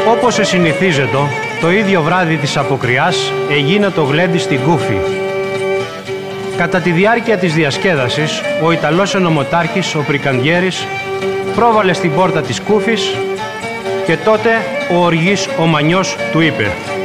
Όπως συνηθίζεται, το ίδιο βράδυ της αποκριάς έγινε το γλέντι στην Κούφη. Κατά τη διάρκεια της διασκέδασης, ο Ιταλός ενωμοτάρχης, ο Πρικαντιέρης, πρόβαλε στην πόρτα της Κούφης και τότε ο οργής ο Μανιός του είπε: